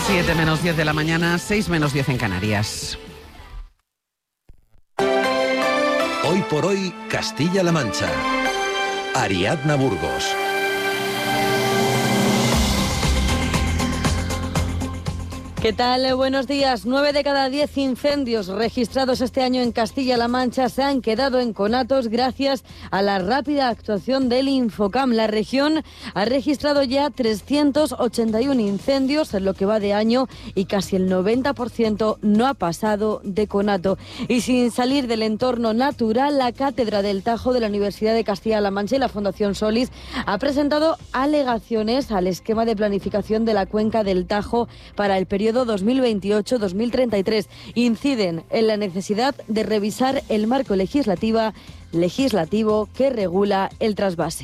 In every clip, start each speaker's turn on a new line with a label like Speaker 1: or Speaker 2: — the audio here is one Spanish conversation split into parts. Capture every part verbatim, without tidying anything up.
Speaker 1: siete menos diez de la mañana, seis menos diez en Canarias.
Speaker 2: Hoy por hoy, Castilla-La Mancha. Ariadna Burgos.
Speaker 3: ¿Qué tal? Buenos días. Nueve de cada diez incendios registrados este año en Castilla-La Mancha se han quedado en conatos gracias a la rápida actuación del Infocam. La región ha registrado ya trescientos ochenta y uno incendios en lo que va de año y casi el noventa por ciento no ha pasado de conato. Y sin salir del entorno natural, la Cátedra del Tajo de la Universidad de Castilla-La Mancha y la Fundación Solís ha presentado alegaciones al esquema de planificación de la cuenca del Tajo para el periodo dos mil veintiocho dos mil treinta y tres. Inciden en la necesidad de revisar el marco legislativa, legislativo que regula el trasvase.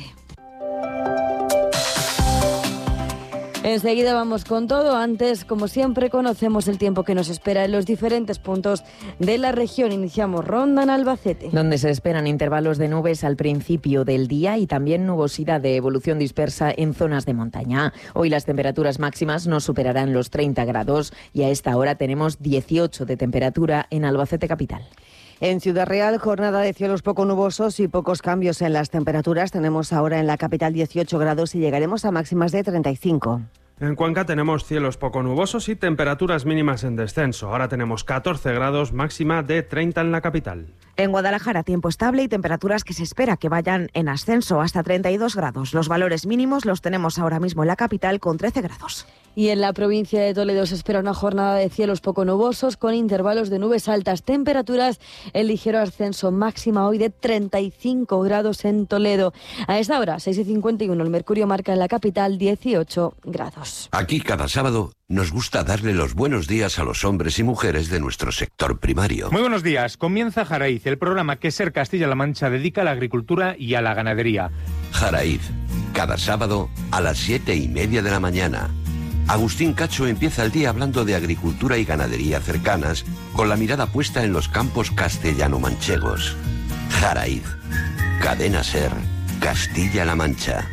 Speaker 3: Enseguida vamos con todo. Antes, como siempre, conocemos el tiempo que nos espera en los diferentes puntos de la región. Iniciamos ronda en Albacete,
Speaker 4: donde se esperan intervalos de nubes al principio del día y también nubosidad de evolución dispersa en zonas de montaña. Hoy las temperaturas máximas no superarán los treinta grados y a esta hora tenemos dieciocho de temperatura en Albacete capital.
Speaker 5: En Ciudad Real, jornada de cielos poco nubosos y pocos cambios en las temperaturas. Tenemos ahora en la capital dieciocho grados y llegaremos a máximas de treinta y cinco.
Speaker 6: En Cuenca tenemos cielos poco nubosos y temperaturas mínimas en descenso. Ahora tenemos catorce grados, máxima de treinta en la capital.
Speaker 7: En Guadalajara, tiempo estable y temperaturas que se espera que vayan en ascenso hasta treinta y dos grados. Los valores mínimos los tenemos ahora mismo en la capital con trece grados.
Speaker 3: Y en la provincia de Toledo se espera una jornada de cielos poco nubosos con intervalos de nubes altas. Temperaturas en ligero ascenso, máxima hoy de treinta y cinco grados en Toledo. A esta hora, seis y cincuenta y uno, el mercurio marca en la capital dieciocho grados.
Speaker 2: Aquí cada sábado nos gusta darle los buenos días a los hombres y mujeres de nuestro sector primario.
Speaker 8: Muy buenos días. Comienza Jaraíz, el programa que Ser Castilla-La Mancha dedica a la agricultura y a la ganadería.
Speaker 2: Jaraíz, cada sábado a las siete y media de la mañana. Agustín Cacho empieza el día hablando de agricultura y ganadería cercanas, con la mirada puesta en los campos castellano-manchegos. Jaraíz, Cadena Ser, Castilla-La Mancha.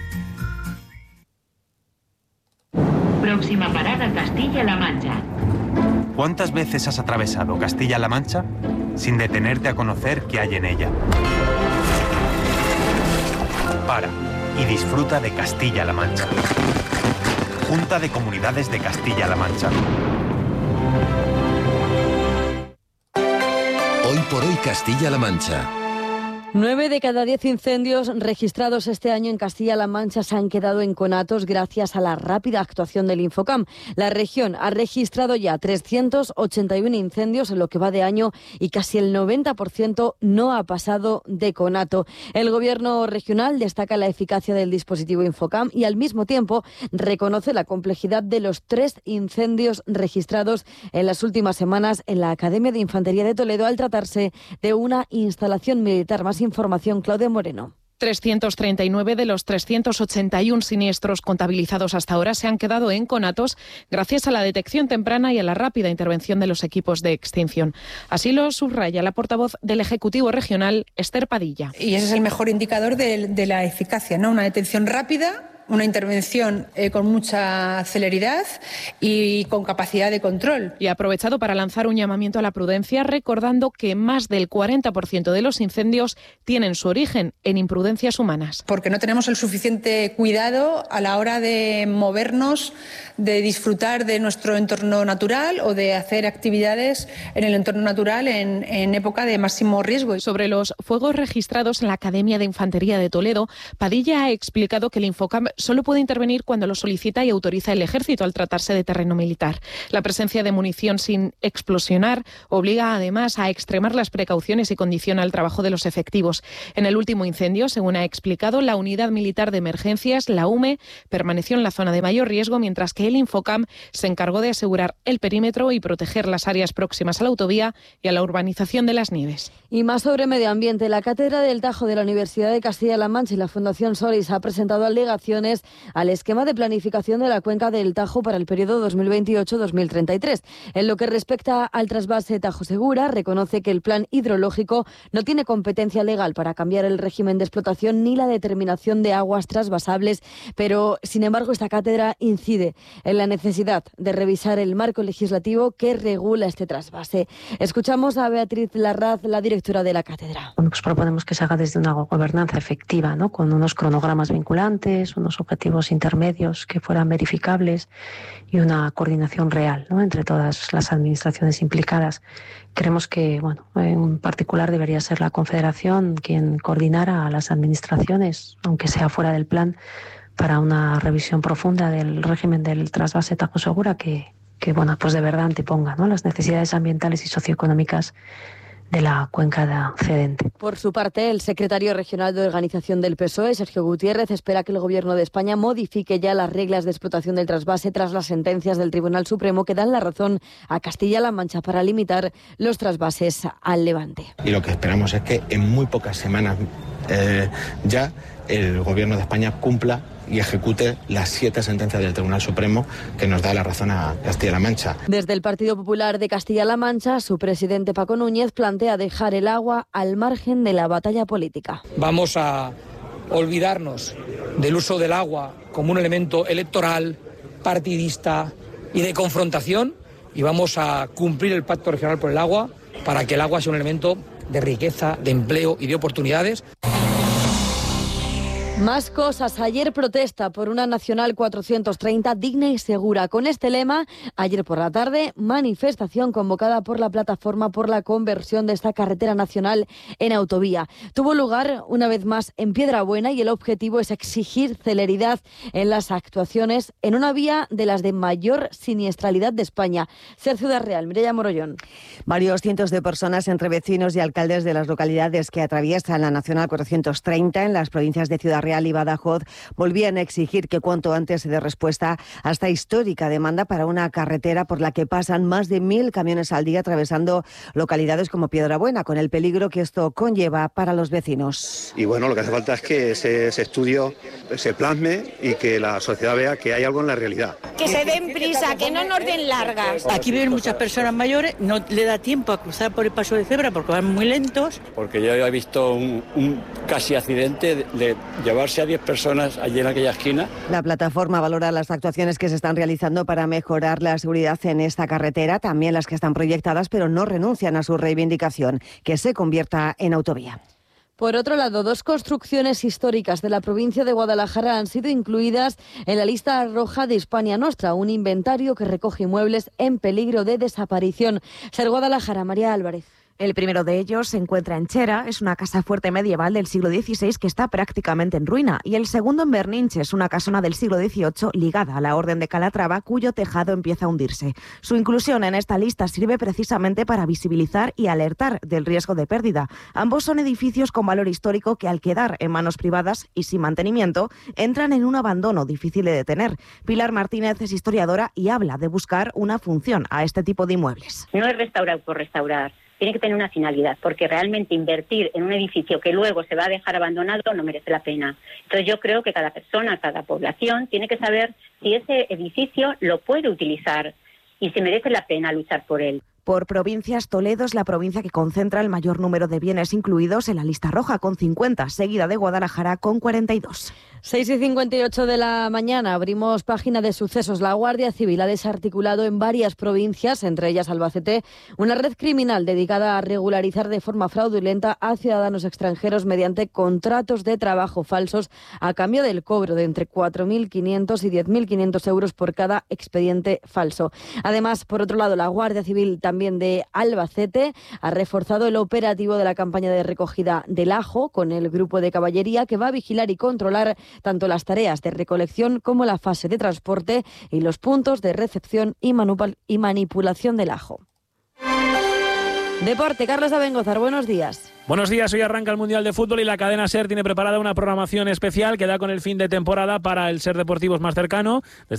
Speaker 9: Próxima parada, Castilla-La Mancha.
Speaker 10: ¿Cuántas veces has atravesado Castilla-La Mancha sin detenerte a conocer qué hay en ella? Para y disfruta de Castilla-La Mancha. Junta de Comunidades de Castilla-La Mancha.
Speaker 2: Hoy por hoy Castilla-La Mancha.
Speaker 3: Nueve de cada diez incendios registrados este año en Castilla-La Mancha se han quedado en conatos gracias a la rápida actuación del Infocam. La región ha registrado ya trescientos ochenta y uno incendios en lo que va de año y casi el noventa por ciento no ha pasado de conato. El gobierno regional destaca la eficacia del dispositivo Infocam y al mismo tiempo reconoce la complejidad de los tres incendios registrados en las últimas semanas en la Academia de Infantería de Toledo al tratarse de una instalación militar. Más información, Claudia Moreno.
Speaker 11: trescientos treinta y nueve de los trescientos ochenta y uno siniestros contabilizados hasta ahora se han quedado en conatos gracias a la detección temprana y a la rápida intervención de los equipos de extinción. Así lo subraya la portavoz del Ejecutivo Regional, Esther Padilla.
Speaker 12: Y ese es el mejor indicador de, de la eficacia, ¿no? Una detención rápida, una intervención eh, con mucha celeridad y con capacidad de control.
Speaker 11: Y ha aprovechado para lanzar un llamamiento a la prudencia, recordando que más del cuarenta por ciento de los incendios tienen su origen en imprudencias humanas.
Speaker 12: Porque no tenemos el suficiente cuidado a la hora de movernos, de disfrutar de nuestro entorno natural o de hacer actividades en el entorno natural en, en época de máximo riesgo.
Speaker 11: Sobre los fuegos registrados en la Academia de Infantería de Toledo, Padilla ha explicado que el Infocam solo puede intervenir cuando lo solicita y autoriza el Ejército al tratarse de terreno militar. La presencia de munición sin explosionar obliga además a extremar las precauciones y condiciona el trabajo de los efectivos. En el último incendio, según ha explicado, la Unidad Militar de Emergencias, la U M E, permaneció en la zona de mayor riesgo, mientras que el Infocam se encargó de asegurar el perímetro y proteger las áreas próximas a la autovía y a la urbanización de Las Nieves.
Speaker 3: Y más sobre medio ambiente, la Cátedra del Tajo de la Universidad de Castilla-La Mancha y la Fundación Solís ha presentado alegaciones modificaciones al esquema de planificación de la cuenca del Tajo para el periodo dos mil veintiocho dos mil treinta y tres. En lo que respecta al trasvase Tajo Segura, reconoce que el plan hidrológico no tiene competencia legal para cambiar el régimen de explotación ni la determinación de aguas trasvasables, pero, sin embargo, esta cátedra incide en la necesidad de revisar el marco legislativo que regula este trasvase. Escuchamos a Beatriz Larraz, la directora de la cátedra.
Speaker 13: Bueno, pues proponemos que se haga desde una gobernanza efectiva, ¿no? Con unos cronogramas vinculantes, unos objetivos intermedios que fueran verificables y una coordinación real, ¿no?, entre todas las administraciones implicadas. Creemos que, bueno, en particular debería ser la Confederación quien coordinara a las administraciones, aunque sea fuera del plan, para una revisión profunda del régimen del trasvase Tajo Segura que, que bueno, pues de verdad anteponga, ¿no?, las necesidades ambientales y socioeconómicas de la cuenca de cedente.
Speaker 3: Por su parte, el secretario regional de organización del P S O E, Sergio Gutiérrez, espera que el Gobierno de España modifique ya las reglas de explotación del trasvase tras las sentencias del Tribunal Supremo que dan la razón a Castilla-La Mancha para limitar los trasvases al Levante.
Speaker 14: Y lo que esperamos es que en muy pocas semanas eh, ya el Gobierno de España cumpla y ejecute las siete sentencias del Tribunal Supremo que nos da la razón a Castilla-La Mancha.
Speaker 3: Desde el Partido Popular de Castilla-La Mancha, su presidente Paco Núñez plantea dejar el agua al margen de la batalla política.
Speaker 15: Vamos a olvidarnos del uso del agua como un elemento electoral, partidista y de confrontación, y vamos a cumplir el Pacto Regional por el Agua para que el agua sea un elemento de riqueza, de empleo y de oportunidades.
Speaker 3: Más cosas. Ayer protesta por una Nacional cuatrocientos treinta digna y segura. Con este lema, ayer por la tarde, manifestación convocada por la Plataforma por la Conversión de esta carretera nacional en autovía. Tuvo lugar una vez más en Piedrabuena y el objetivo es exigir celeridad en las actuaciones en una vía de las de mayor siniestralidad de España. Ser Ciudad Real, Mireia Morollón.
Speaker 5: Varios cientos de personas entre vecinos y alcaldes de las localidades que atraviesan la Nacional cuatrocientos treinta en las provincias de Ciudad Real y Badajoz volvían a exigir que cuanto antes se dé respuesta a esta histórica demanda para una carretera por la que pasan más de mil camiones al día atravesando localidades como Piedrabuena, con el peligro que esto conlleva para los vecinos.
Speaker 16: Y bueno, lo que hace falta es que ese, ese estudio se plasme y que la sociedad vea que hay algo en la realidad.
Speaker 17: Que se den prisa, que no nos den largas.
Speaker 18: Aquí viven muchas personas mayores, no le da tiempo a cruzar por el paso de cebra porque van muy lentos.
Speaker 19: Porque yo he visto un, un casi accidente de, de llevarse a diez personas allí en aquella esquina.
Speaker 5: La plataforma valora las actuaciones que se están realizando para mejorar la seguridad en esta carretera, también las que están proyectadas, pero no renuncian a su reivindicación, que se convierta en autovía.
Speaker 3: Por otro lado, dos construcciones históricas de la provincia de Guadalajara han sido incluidas en la lista roja de Hispania Nostra, un inventario que recoge inmuebles en peligro de desaparición. Ser Guadalajara, María Álvarez.
Speaker 7: El primero de ellos se encuentra en Chera, es una casa fuerte medieval del siglo dieciséis que está prácticamente en ruina, y el segundo en Berninches, una casona del siglo dieciocho ligada a la Orden de Calatrava, cuyo tejado empieza a hundirse. Su inclusión en esta lista sirve precisamente para visibilizar y alertar del riesgo de pérdida. Ambos son edificios con valor histórico que, al quedar en manos privadas y sin mantenimiento, entran en un abandono difícil de detener. Pilar Martínez es historiadora y habla de buscar una función a este tipo de inmuebles.
Speaker 20: No es restaurar por restaurar. Tiene que tener una finalidad, porque realmente invertir en un edificio que luego se va a dejar abandonado no merece la pena. Entonces yo creo que cada persona, cada población tiene que saber si ese edificio lo puede utilizar y si merece la pena luchar por él.
Speaker 7: Por provincias, Toledo es la provincia que concentra el mayor número de bienes incluidos en la lista roja, con cincuenta, seguida de Guadalajara con cuarenta y dos.
Speaker 3: seis y cincuenta y ocho de la mañana abrimos página de sucesos. La Guardia Civil ha desarticulado en varias provincias, entre ellas Albacete, una red criminal dedicada a regularizar de forma fraudulenta a ciudadanos extranjeros mediante contratos de trabajo falsos a cambio del cobro de entre cuatro mil quinientos y diez mil quinientos euros por cada expediente falso. Además, por otro lado, la Guardia Civil también de Albacete ha reforzado el operativo de la campaña de recogida del ajo con el grupo de caballería que va a vigilar y controlar tanto las tareas de recolección como la fase de transporte y los puntos de recepción y, y manipulación del ajo. Deporte, Carlos Abengozar, buenos días.
Speaker 21: Buenos días, hoy arranca el Mundial de Fútbol y la cadena SER tiene preparada una programación especial que da con el fin de temporada para el SER Deportivos más cercano. Desde